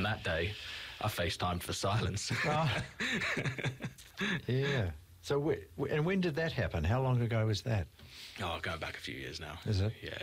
that day, I FaceTimed for silence. Yeah. So, and when did that happen? How long ago was that? Oh, going back a few years now. Is it? Yeah.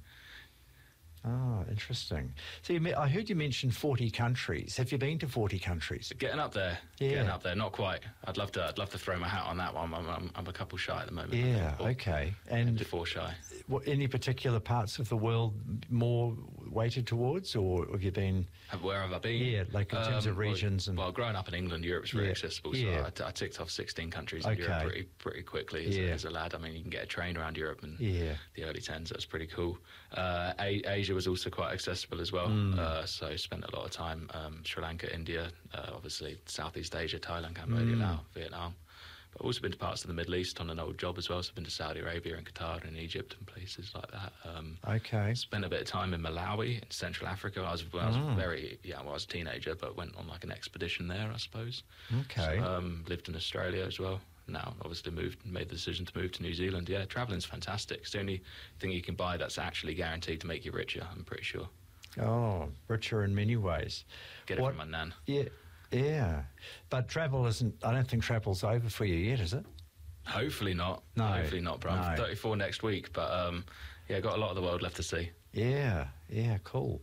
Oh, interesting. So I heard you mention 40 countries. Have you been to 40 countries? Getting up there. Yeah. Getting up there. Not quite. I'd love to throw my hat on that one. I'm a couple shy at the moment. Yeah. Okay. And 4 shy. Any particular parts of the world more weighted towards, or have you been? Where have I been? Yeah, like in terms of regions. Well, growing up in England, Europe's very accessible. So Yeah. I ticked off 16 countries in Europe pretty quickly as a lad. I mean, you can get a train around Europe in the early 10s. That's pretty cool. Asia was also quite accessible as well. So spent a lot of time Sri Lanka, India, obviously Southeast Asia, Thailand, Cambodia, Laos, Vietnam. But I've also been to parts of the Middle East on an old job as well. So I've been to Saudi Arabia and Qatar and Egypt and places like that. Okay. Spent a bit of time in Malawi in Central Africa. I was I was a teenager, but went on like an expedition there, I suppose. Okay. So, lived in Australia as well. Now, obviously, made the decision to move to New Zealand. Yeah, travelling's fantastic. It's the only thing you can buy that's actually guaranteed to make you richer, I'm pretty sure. Oh, richer in many ways. Get it from my nan. Yeah. But travel isn't, I don't think travel's over for you yet, is it? Hopefully not. No. Hopefully not, bro. I'm 34 next week, but got a lot of the world left to see. Yeah, cool.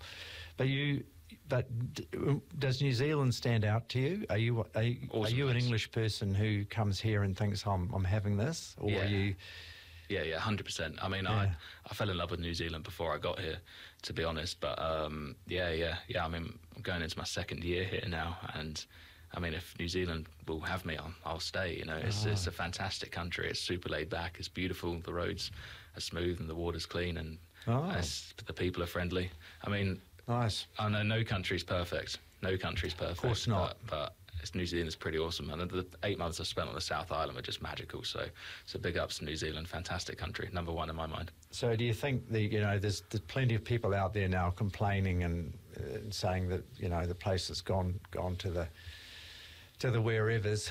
But does New Zealand stand out to you? Are you an English person who comes here and thinks I'm having this, or are you? Yeah, 100%. I mean, I fell in love with New Zealand before I got here, to be honest. But I mean, I'm going into my second year here now, and I mean, if New Zealand will have me, I'll stay. You know, it's a fantastic country. It's super laid back. It's beautiful. The roads are smooth and the water's clean, and the people are friendly. I mean. Nice. I know no country's perfect. No country's perfect. Of course not. But New Zealand is pretty awesome. And the 8 months I spent on the South Island were just magical. So big ups to New Zealand. Fantastic country. Number one in my mind. So do you think there's plenty of people out there now complaining and saying that, the place has gone to the wherevers.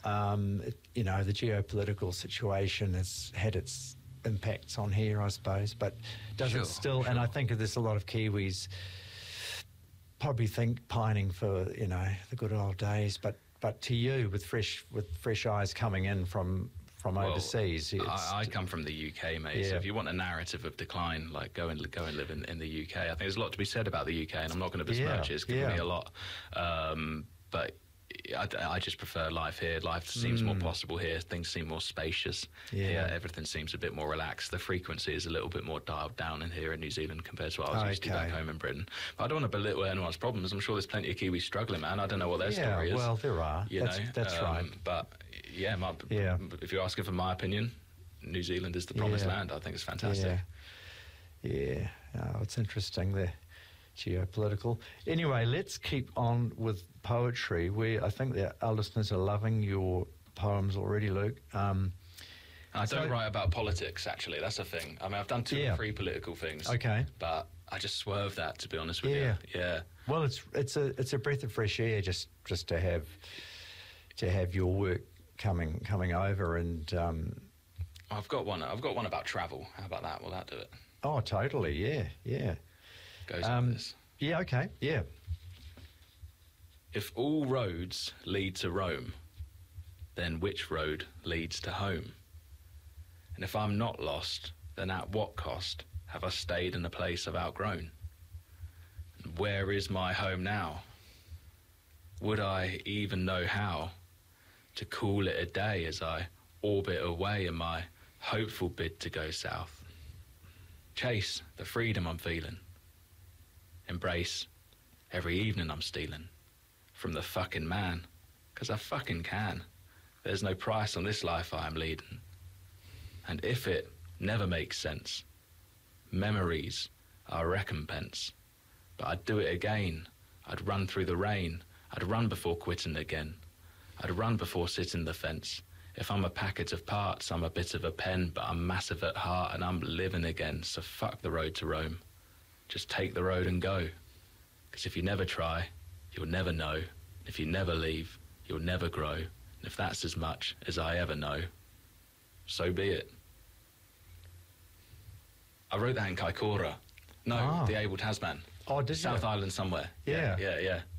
The geopolitical situation has had its impacts on here, I suppose, but does it still? Sure. And I think there's a lot of Kiwis probably pining for the good old days, but to you with fresh eyes coming in from overseas. I come from the UK, mate. So if you want a narrative of decline, like go and live in the UK. I think there's a lot to be said about the UK, and I'm not going to besmirch it. It's given me a lot, but I just prefer life here. Life seems more possible here. Things seem more spacious. Here, everything seems a bit more relaxed. The frequency is a little bit more dialed down in here in New Zealand compared to what I was used to back home in Britain. But I don't want to belittle anyone's problems. I'm sure there's plenty of Kiwis struggling, man. I don't know what their story is. Well, there are. That's right. But if you're asking for my opinion, New Zealand is the promised land. I think it's fantastic. Yeah. Oh, it's interesting there. Geopolitical. Anyway, let's keep on with poetry. I think that our listeners are loving your poems already, Luke. I don't write about politics, actually. That's the thing. I mean, I've done 2 or 3 political things. Okay. But I just swerve that, to be honest with you. Yeah. Well, it's a breath of fresh air just to have your work coming over, and I've got one about travel. How about that? Will that do it? Oh, totally. Yeah. Goes like this. Yeah, okay, yeah. If all roads lead to Rome, then which road leads to home? And if I'm not lost, then at what cost have I stayed in a place I've outgrown? And where is my home now? Would I even know how to call it a day as I orbit away in my hopeful bid to go south? Chase the freedom I'm feeling. Embrace every evening I'm stealing from the fucking man, 'cause I fucking can. There's no price on this life I am leading. And if it never makes sense, memories are recompense. But I'd do it again. I'd run through the rain. I'd run before quitting again. I'd run before sitting the fence. If I'm a packet of parts, I'm a bit of a pen, but I'm massive at heart and I'm living again. So fuck the road to Rome. Just take the road and go. 'Cause if you never try, you'll never know. If you never leave, you'll never grow. And if that's as much as I ever know, so be it. I wrote that in Kaikoura. No, the Abel Tasman. Oh, did you? South Island somewhere. Yeah.